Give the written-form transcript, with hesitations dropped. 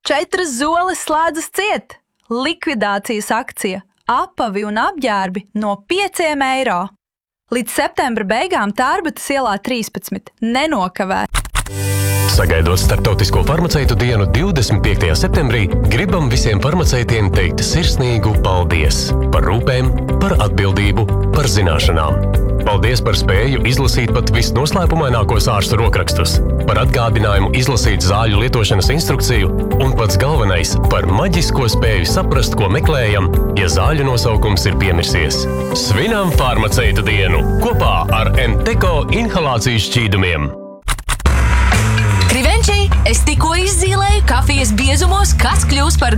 4 zoles slēdzas ciet. Likvidācijas akcija. Apavi un apģērbi no 5 eiro. Līdz septembra beigām Tārbatas ielā 13. Nenokavē. Sagaidot Starptautisko farmaceitu dienu 25. septembrī, gribam visiem farmaceitiem teikt sirsnīgu paldies par rūpēm, par atbildību, par zināšanām. Paldies par spēju izlasīt pat visnoslēpumainākos ārstu rokrakstus, par atgādinājumu izlasīt zāļu lietošanas instrukciju un pats galvenais par maģisko spēju saprast, ko meklējam, ja zāļu nosaukums ir piemirsies. Svinam farmaceitu dienu kopā ar Enteko inhalācijas šķīdumiem. Krivenči, es tikko izzīlēju kafijas biezumos, kas kļūs par